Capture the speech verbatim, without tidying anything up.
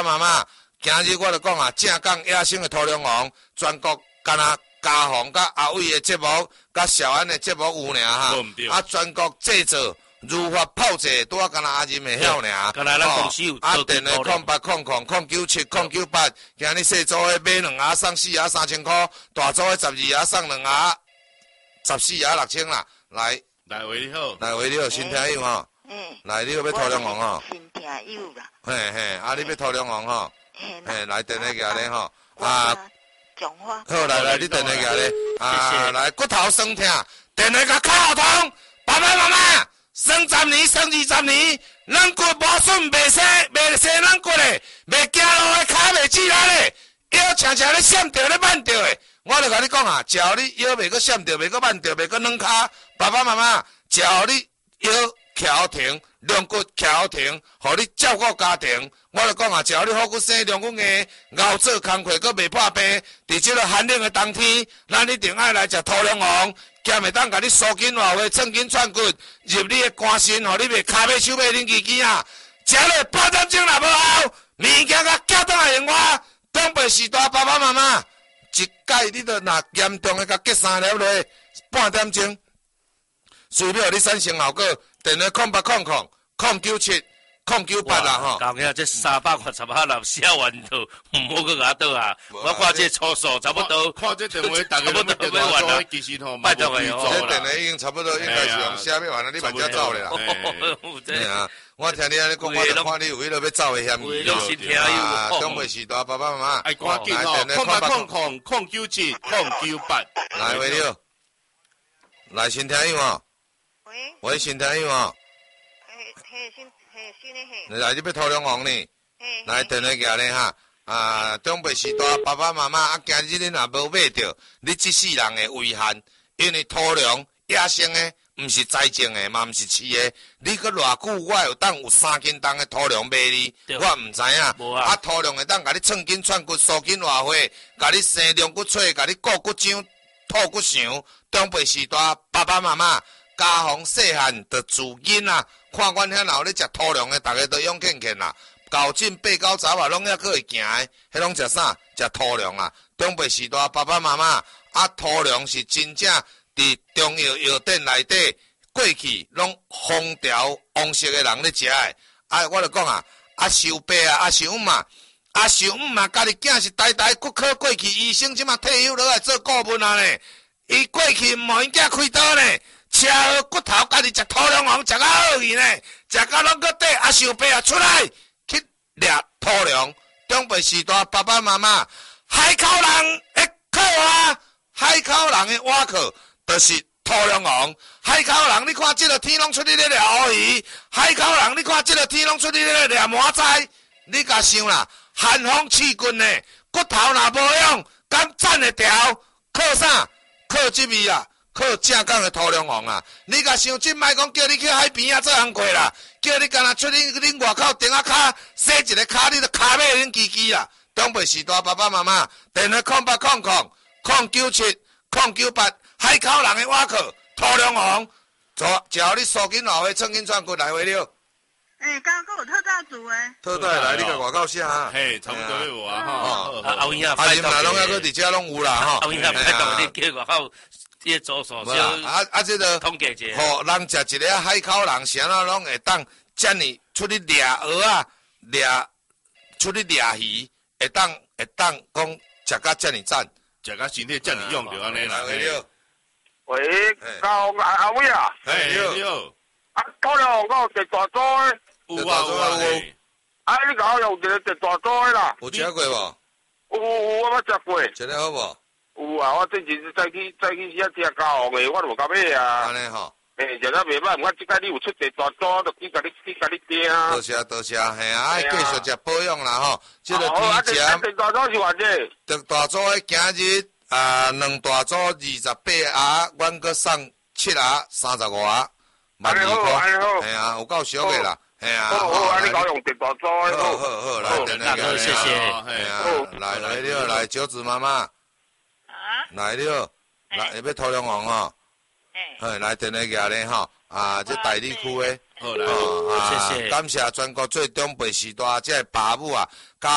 妈妈，今日我就讲啊，正港野生的土龙王，全国干那嘉宏甲阿伟的节目，甲小安的节目有尔哈，啊，全国制作。如法炮制，拄啊，敢若阿仁会晓尔。 敢若咱公司有啊，电话空八空空空九七空九八，今日细组的买两盒送四盒三千块，大组的十二盒送两盒十四盒六千啦。来， 来喂你好， 来喂你好，新听友吼。嗯。来，你要要土龙王吼？ 新听友啦。 嘿嘿，啊，你要土龙王吼？嘿，来电话举咧吼。 啊。讲话。 好，来来，你电话举咧。啊，来骨头酸痛，电话甲卡通，爸爸妈妈。生十年，生二十年，咱骨无损，袂生，袂生咱骨嘞，袂行路的骹袂止力嘞，腰常常咧闪着咧慢着的。我就甲你讲啊，只要你腰袂阁闪着，袂阁慢着，袂阁软骹，爸爸妈妈，只要你腰翘停，两骨翘停，互你照顾家庭。我就讲啊，只要你好骨生，两骨硬，熬做工课阁袂破病，伫即个寒冷的冬天，咱一定爱来食土龙王。兼会当甲你缩紧活血、寸筋串骨，入你的肝肾，互你袂骹尾手尾恁叽叽啊！食了八点钟若无效，物件甲寄倒来用我。东北时代爸爸妈妈，一届你都若严重的甲结三了落，半点钟，随便互你产生效果。电话空八空空空九七。空九八啦吼， 讲遐这三百块十下若写完就唔好去甲倒啊！我看这粗数差不多， 看这电话大家都电话做，其实吼， 拜托你哦。 这电话已经差不多应该是用写完了，你慢点走咧啦。对啊，我听你安尼讲，我就看你有迄落要走的嫌疑。啊，东北时代爸爸妈妈， 哎，赶紧哦，空八空空空九七空九八， 来喂你好，来新听友哦。 喂。 喂，新听友哦。 嘿，嘿新。 来，你要土龙王呢？来电话举咧哈！啊，中北时代爸爸妈妈啊，今日你若无买着，你这世人的遗憾，因为土龙野生的，毋是栽种的，嘛毋是饲的。你搁偌久，我有当有三斤重的土龙卖你，我毋知影。啊，土龙会当甲你寸筋串骨、缩筋活血，甲你生龙骨髓，甲你固骨浆、吐骨肠。中北时代爸爸妈妈。家风细汉就自囡啊，看阮遐老咧食土龙的，逐个都勇健健啦。高进八九查某拢还可会行的，迄拢食啥？食土龙啊！中北时代爸爸妈妈啊，土龙是真正伫中药药店内底过去拢风调王室的人咧食的。啊，我就讲啊，啊寿伯啊，啊寿姆嘛，啊寿姆嘛，家己囝是代代骨科过去医生，即马退休落来做顾问啊呢。伊过去毋互因囝开刀呢。车好骨头，家己食土龙王，食到好去呢，食到拢个底，啊寿伯啊出来去掠土龙。中北时代爸爸妈妈，海口人的靠啊，海口人的碗靠，就是土龙王。海口人，你看即个天拢出去咧掠乌鱼，海口人，你看即个天拢出去咧掠麻仔，你甲想啦，寒风刺骨呢，骨头若无用，敢站会条？靠啥？靠即味啊！靠正港的土龙王啊！你甲想真歹讲，叫你去海边啊做工课啦，叫你干那出恁恁外口顶啊骹洗一个骹，你都骹尾恁叽叽啦。东北时代爸爸妈妈，电话空八空空空九七空九八，海口人的碗靠土龙王，做只要你缩紧活血、寸筋串骨来回了。 诶，刚刚有特大组诶。 特大来，你甲外口写哈。 嘿，差不多有啊吼。啊，后影啊，因若拢还搁伫遮拢有啦吼。 后影派到你叫外口。这做所少啊啊！这个统计者， 吼，人食一个海口人，啥啊拢会当遮尔出去掠蚵啊，掠出去掠鱼，会当会当讲食甲遮尔赞， 食甲身体遮尔用着安尼啦。 喂，高阿阿伟啊， 嘿，你好， 啊，土龙王有第大组诶， 有啊有啊有， 啊，你甲我用一个第大组诶啦， 有食过无？ 有有，我捌食过， 食得好无？ 有啊，我之前再去再去遐食高雄的，我都无甲买啊。 安尼吼， 诶，食得袂歹，我即摆你有出地大组，就去甲你去甲你订啊。 多谢多谢，嘿啊，继续食保养啦吼。即个提前。地大组是偌济？ 地大组诶，今日啊，两大组二十八盒，阮阁送七盒，三十五盒，万二块。嘿啊，有够俗诶啦。嘿啊， 好好，安尼搞用地大组诶。 好好好，来，等下谢谢。 嘿啊，来来了，来九子妈妈。来了，来要土龙王吼，嘿，来电话举咧吼，啊，这大理区诶， 好来， 谢谢， 感谢全国最东北时代这爸母啊。